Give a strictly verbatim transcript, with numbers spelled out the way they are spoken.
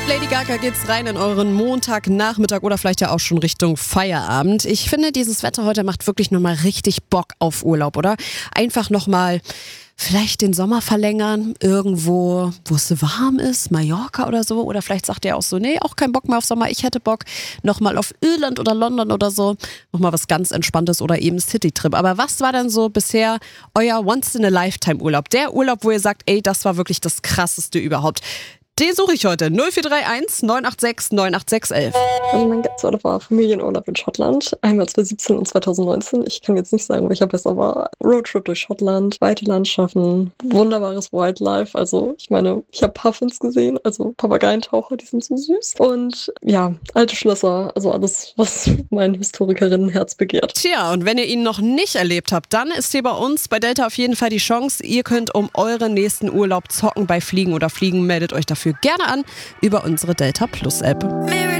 Lady Gaga geht's rein in euren Montagnachmittag oder vielleicht ja auch schon Richtung Feierabend. Ich finde, dieses Wetter heute macht wirklich nochmal richtig Bock auf Urlaub, oder? Einfach nochmal vielleicht den Sommer verlängern, irgendwo, wo es warm ist, Mallorca oder so. Oder vielleicht sagt ihr auch so, nee, auch kein Bock mehr auf Sommer, ich hätte Bock nochmal auf Irland oder London oder so. Nochmal was ganz Entspanntes oder eben Citytrip. Aber was war denn so bisher euer Once-in-a-Lifetime-Urlaub? Der Urlaub, wo ihr sagt, ey, das war wirklich das Krasseste überhaupt. Den suche ich heute. null vier drei eins neun acht sechs neun acht sechs eins. Also mein ganzer Urlaub war Familienurlaub in Schottland. Einmal zwanzig siebzehn und zwanzig neunzehn. Ich kann jetzt nicht sagen, welcher besser war. Roadtrip durch Schottland, weite Landschaften, wunderbares Wildlife. Also ich meine, ich habe Puffins gesehen, also Papageientaucher, die sind so süß. Und ja, alte Schlösser, also alles, was mein Historikerinnenherz begehrt. Tja, und wenn ihr ihn noch nicht erlebt habt, dann ist hier bei uns bei Delta auf jeden Fall die Chance. Ihr könnt um euren nächsten Urlaub zocken bei Fliegen oder Fliegen. Meldet euch dafür gerne an über unsere Delta Plus App.